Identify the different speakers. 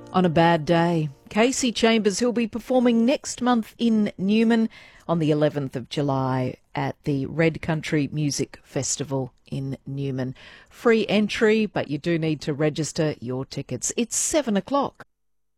Speaker 1: On a bad day, Casey Chambers, who'll be performing next month in Newman on the 11th of July at the Red Country Music Festival in Newman. Free entry, but you do need to register your tickets. It's 7 o'clock.